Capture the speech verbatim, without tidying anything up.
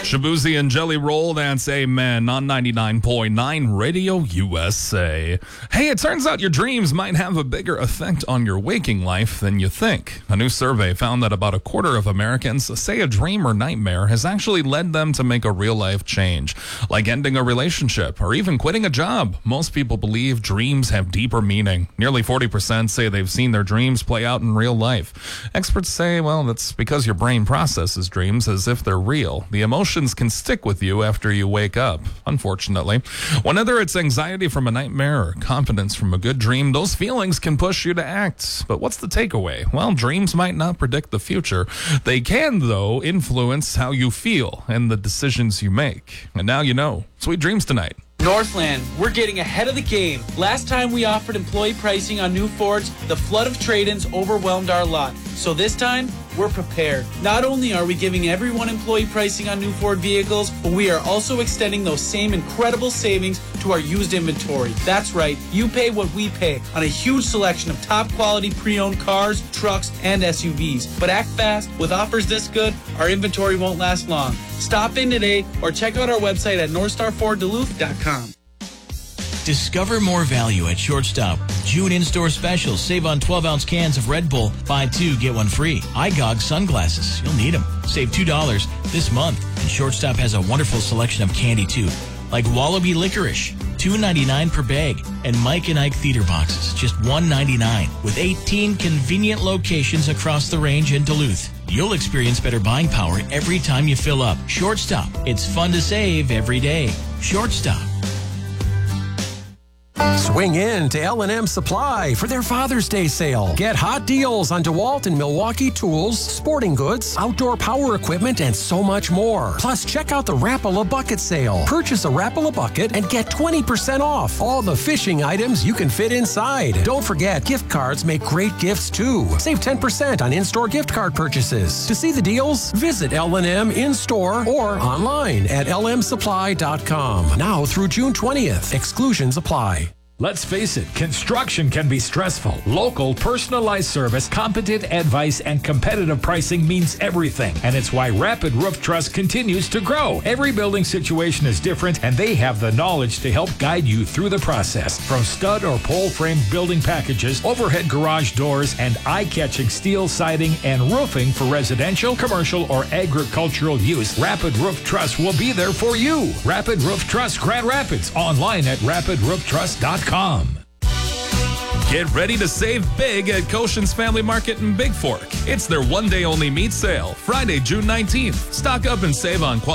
Shabuzi and Jelly Roll, that's Amen on ninety-nine point nine Radio U S A. Hey, it turns out your dreams might have a bigger effect on your waking life than you think. A new survey found that about a quarter of Americans say a dream or nightmare has actually led them to make a real-life change, like ending a relationship or even quitting a job. Most people believe dreams have deeper meaning. Nearly forty percent say they've seen their dreams play out in real life. Experts say, well, that's because your brain processes dreams as if they're real. The emotions can stick with you after you wake up, unfortunately. Whether it's anxiety from a nightmare or confidence from a good dream, those feelings can push you to act. But what's the takeaway? Well, dreams might not predict the future. They can, though, influence how you feel and the decisions you make. And now you know. Sweet dreams tonight. Northland, we're getting ahead of the game. Last time we offered employee pricing on new Fords, the flood of trade-ins overwhelmed our lot. So this time, we're prepared. Not only are we giving everyone employee pricing on new Ford vehicles, but we are also extending those same incredible savings to our used inventory. That's right, you pay what we pay on a huge selection of top quality pre-owned cars, trucks, and S U Vs. But act fast. With offers this good, our inventory won't last long. Stop in today or check out our website at north star ford duluth dot com. Discover more value at Shortstop. June in-store specials. Save on twelve ounce cans of Red Bull. Buy two, get one free. I G O G sunglasses. You'll need them. Save two dollars this month. And Shortstop has a wonderful selection of candy, too. Like Wallaby Licorice, two ninety-nine per bag. And Mike and Ike Theater boxes, just one ninety-nine. With eighteen convenient locations across the range in Duluth. You'll experience better buying power every time you fill up. Shortstop. It's fun to save every day. Shortstop. Swing in to L and M Supply for their Father's Day sale. Get hot deals on DeWalt and Milwaukee tools, sporting goods, outdoor power equipment, and so much more. Plus, check out the Rapala Bucket sale. Purchase a Rapala Bucket and get twenty percent off all the fishing items you can fit inside. Don't forget, gift cards make great gifts too. Save ten percent on in-store gift card purchases. To see the deals, visit L and M in-store or online at L M supply dot com. Now through June twentieth. Exclusions apply. Let's face it, construction can be stressful. Local, personalized service, competent advice, and competitive pricing means everything. And it's why Rapid Roof Trust continues to grow. Every building situation is different, and they have the knowledge to help guide you through the process. From stud or pole frame building packages, overhead garage doors, and eye-catching steel siding and roofing for residential, commercial, or agricultural use, Rapid Roof Trust will be there for you. Rapid Roof Trust Grand Rapids, online at rapid roof trust dot com. Get ready to save big at Koshin's Family Market in Big Fork. It's their one-day only meat sale, Friday, June nineteenth. Stock up and save on quality